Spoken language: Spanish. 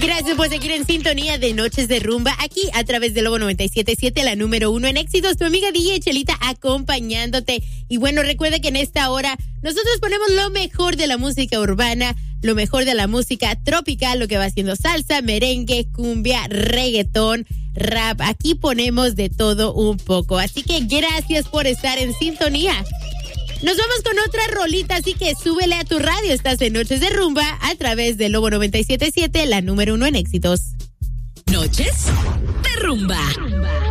Gracias por seguir en sintonía de Noches de Rumba, aquí a través de Lobo 97.7, la número 1 en éxitos. Tu amiga DJ Chelita acompañándote. Y bueno, recuerda que en esta hora nosotros ponemos lo mejor de la música urbana, lo mejor de la música tropical, lo que va siendo salsa, merengue, cumbia, reggaetón, rap. Aquí ponemos de todo un poco. Así que gracias por estar en sintonía. Nos vamos con otra rolita, así que súbele a tu radio. Estás en Noches de Rumba a través de Lobo 97.7, la número 1 en éxitos. Noches de Rumba.